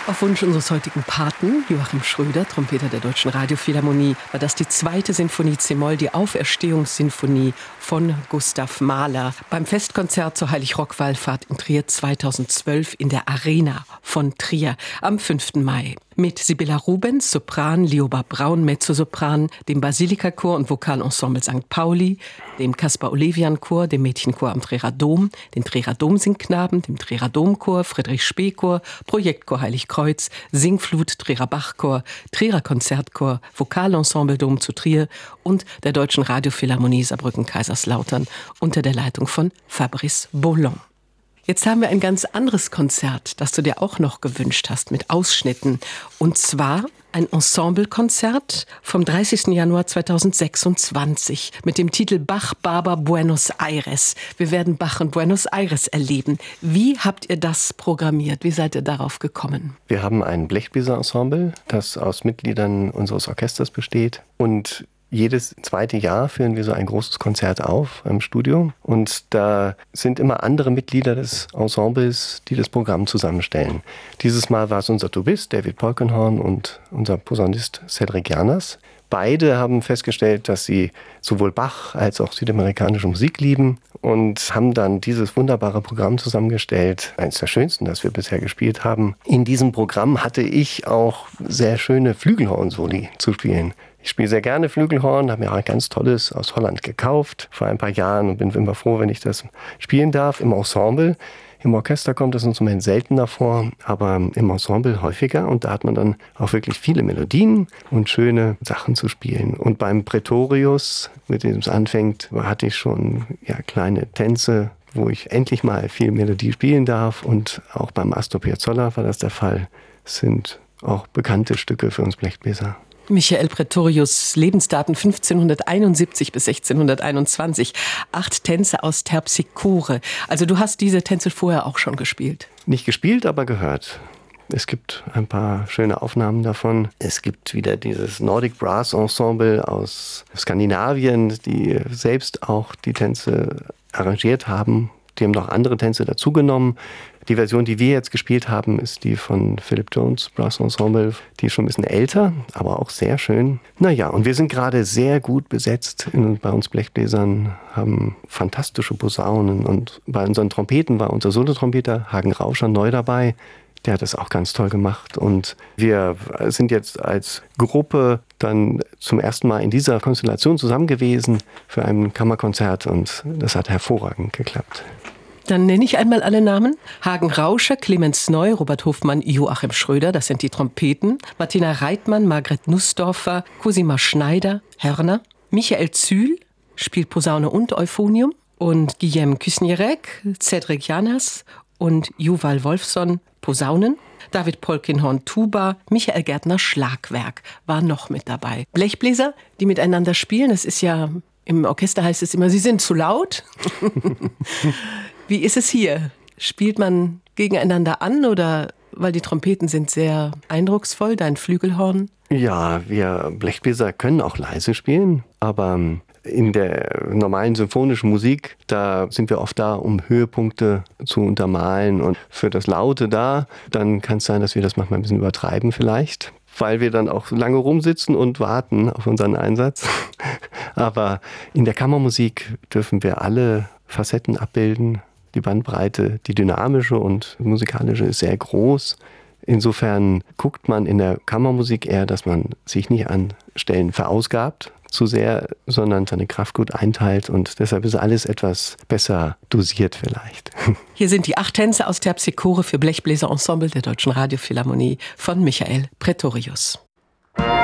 Auf Wunsch unseres heutigen Paten, Joachim Schröder, Trompeter der Deutschen Radiophilharmonie, war das die 2. Sinfonie c-Moll, die Auferstehungssinfonie von Gustav Mahler beim Festkonzert zur Heilig-Rock-Wallfahrt in Trier 2012 in der Arena von Trier am 5. Mai. Mit Sibylla Rubens, Sopran, Lioba Braun, Mezzosopran, dem Basilika-Chor und Vokalensemble St. Pauli, dem Caspar-Olevian-Chor, dem Mädchenchor am Trierer Dom, den Trierer Domsingknaben, dem Trierer Domchor, Friedrich-Spee-Chor, Projektchor Heiligkreuz, Singflut, Trierer Bachchor, Trierer Konzertchor, Vokalensemble Dom zu Trier und der Deutschen Radiophilharmonie Saarbrücken-Kaiserslautern unter der Leitung von Fabrice Boulon. Jetzt haben wir ein ganz anderes Konzert, das du dir auch noch gewünscht hast, mit Ausschnitten. Und zwar ein Ensemblekonzert vom 30. Januar 2026 mit dem Titel Bach, Barber, Buenos Aires. Wir werden Bach in Buenos Aires erleben. Wie habt ihr das programmiert? Wie seid ihr darauf gekommen? Wir haben ein Blechbläser-Ensemble, das aus Mitgliedern unseres Orchesters besteht. Und jedes zweite Jahr führen wir so ein großes Konzert auf im Studio. Und da sind immer andere Mitglieder des Ensembles, die das Programm zusammenstellen. Dieses Mal war es unser Tubist, David Polkenhorn, und unser Posaunist Cedric Janas. Beide haben festgestellt, dass sie sowohl Bach als auch südamerikanische Musik lieben und haben dann dieses wunderbare Programm zusammengestellt. Eines der schönsten, das wir bisher gespielt haben. In diesem Programm hatte ich auch sehr schöne Flügelhorn-Soli zu spielen. Ich spiele sehr gerne Flügelhorn, habe mir auch ein ganz tolles aus Holland gekauft vor ein paar Jahren und bin immer froh, wenn ich das spielen darf im Ensemble. Im Orchester kommt das uns im Moment seltener vor, aber im Ensemble häufiger. Und da hat man dann auch wirklich viele Melodien und schöne Sachen zu spielen. Und beim Praetorius, mit dem es anfängt, hatte ich schon kleine Tänze, wo ich endlich mal viel Melodie spielen darf. Und auch beim Astor Piazzolla war das der Fall. Es sind auch bekannte Stücke für uns Blechbläser. Michael Praetorius, Lebensdaten 1571 bis 1621. 8 Tänze aus Terpsichore. Also du hast diese Tänze vorher auch schon gespielt? Nicht gespielt, aber gehört. Es gibt ein paar schöne Aufnahmen davon. Es gibt wieder dieses Nordic Brass Ensemble aus Skandinavien, die selbst auch die Tänze arrangiert haben. Die haben noch andere Tänze dazugenommen. Die Version, die wir jetzt gespielt haben, ist die von Philip Jones Brass Ensemble. Die ist schon ein bisschen älter, aber auch sehr schön. Naja, und wir sind gerade sehr gut besetzt bei uns Blechbläsern, haben fantastische Posaunen. Und bei unseren Trompeten war unser Solotrompeter Hagen Rauscher neu dabei. Der hat das auch ganz toll gemacht. Und wir sind jetzt als Gruppe dann zum ersten Mal in dieser Konstellation zusammen gewesen für ein Kammerkonzert. Und das hat hervorragend geklappt. Dann nenne ich einmal alle Namen. Hagen Rauscher, Clemens Neu, Robert Hofmann, Joachim Schröder, das sind die Trompeten. Martina Reitmann, Margret Nussdorfer, Cosima Schneider, Hörner. Michael Zühl spielt Posaune und Euphonium. Und Guillaume Küsnierek, Cedric Janas und Juval Wolfson, Posaunen. David Polkinhorn, Tuba, Michael Gärtner, Schlagwerk war noch mit dabei. Blechbläser, die miteinander spielen, das ist ja, im Orchester heißt es immer, sie sind zu laut. Wie ist es hier? Spielt man gegeneinander an oder, weil die Trompeten sind sehr eindrucksvoll, dein Flügelhorn? Ja, wir Blechbläser können auch leise spielen, aber in der normalen symphonischen Musik, da sind wir oft da, um Höhepunkte zu untermalen und für das Laute da, dann kann es sein, dass wir das manchmal ein bisschen übertreiben vielleicht, weil wir dann auch lange rumsitzen und warten auf unseren Einsatz. Aber in der Kammermusik dürfen wir alle Facetten abbilden. Die Bandbreite, die dynamische und musikalische ist sehr groß. Insofern guckt man in der Kammermusik eher, dass man sich nicht an Stellen verausgabt zu sehr, sondern seine Kraft gut einteilt und deshalb ist alles etwas besser dosiert vielleicht. Hier sind die 8 Tänze aus Terpsichore für Blechbläser-Ensemble der Deutschen Radiophilharmonie von Michael Praetorius.